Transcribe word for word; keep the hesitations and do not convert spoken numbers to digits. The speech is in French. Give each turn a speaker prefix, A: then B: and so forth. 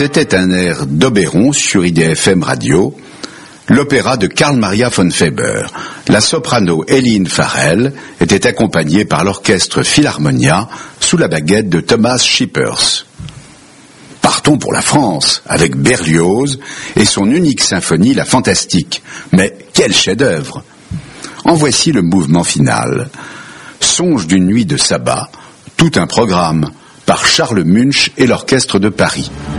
A: C'était un air d'Oberon sur I D F M Radio, l'opéra de Carl Maria von Weber. La soprano Eileen Farrell était accompagnée par l'orchestre Philharmonia sous la baguette de Thomas Shippers. Partons pour la France avec Berlioz et son unique symphonie, la Fantastique. Mais quel chef-d'œuvre! En voici le mouvement final. Songe d'une nuit de sabbat, tout un programme par Charles Munch et l'orchestre de Paris.